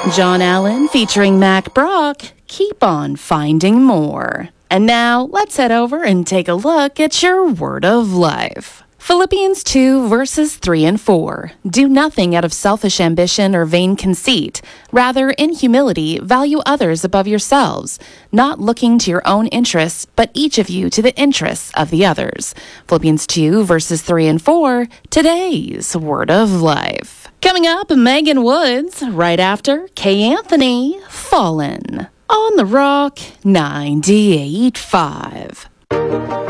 John Allen featuring Mac Brock. Keep on finding more. And now let's head over and take a look at your word of life. Philippians 2 verses 3 and 4. Do nothing out of selfish ambition or vain conceit. Rather, in humility, value others above yourselves, not looking to your own interests, but each of you to the interests of the others. Philippians 2 verses 3 and 4. Today's word of life. Coming up, Megan Woods, right after Kay Anthony, Fallen. On the Rock 98.5.